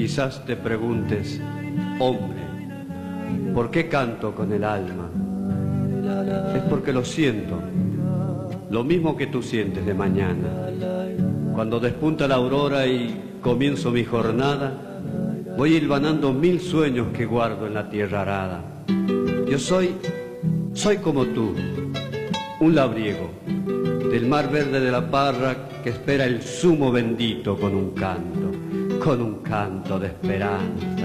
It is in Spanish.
Quizás te preguntes, hombre, ¿por qué canto con el alma? Es porque lo siento, lo mismo que tú sientes de mañana. Cuando despunta la aurora y comienzo mi jornada, voy hilvanando 1000 sueños que guardo en la tierra arada. Yo soy como tú, un labriego del mar verde de la parra que espera el zumo bendito con un canto de esperanza.